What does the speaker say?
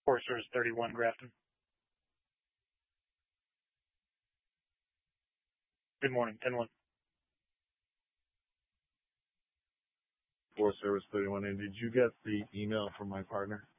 Forest Service 31 Grafton. Good morning, 10-1. Forest Service 31. And did you get the email from my partner?